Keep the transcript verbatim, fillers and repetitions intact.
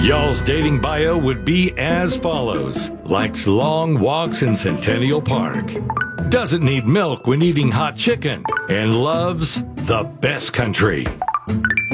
Y'all's dating bio would be as follows. Likes long walks in Centennial Park. Doesn't need milk when eating hot chicken. And loves the best country.